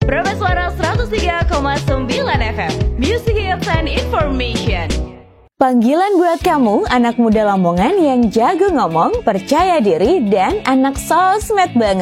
Praba Suara 103,9 FM, Music Hits and Information. Panggilan buat kamu, anak muda Lamongan yang jago ngomong, percaya diri, dan anak sosmed banget.